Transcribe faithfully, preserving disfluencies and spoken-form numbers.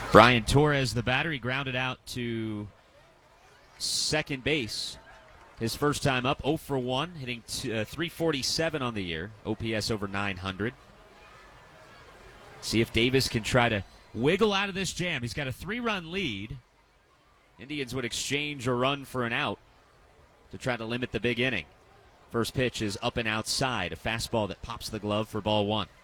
Brian Torres, the batter, he grounded out to second base. His first time up, oh for one, hitting t- uh, three forty-seven on the year. O P S over nine hundred. See if Davis can try to wiggle out of this jam. He's got a three-run lead. Indians would exchange a run for an out to try to limit the big inning. First pitch is up and outside, a fastball that pops the glove for ball one.